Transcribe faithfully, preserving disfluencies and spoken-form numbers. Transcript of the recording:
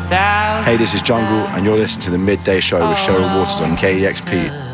Hey, this is Jungle, and you're listening to The Midday Show with Cheryl Waters on K E X P.